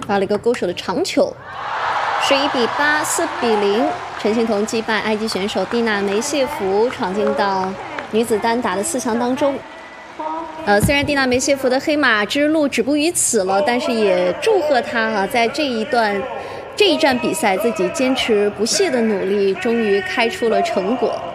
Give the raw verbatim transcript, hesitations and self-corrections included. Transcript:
发了一个勾手的长球，是一比八、四比零，陈幸同击败埃及选手蒂娜梅谢夫，闯进到女子单打的四强当中。呃，虽然蒂娜梅谢夫的黑马之路止步于此了，但是也祝贺她啊，在这一段这一站比赛自己坚持不懈的努力，终于开出了成果。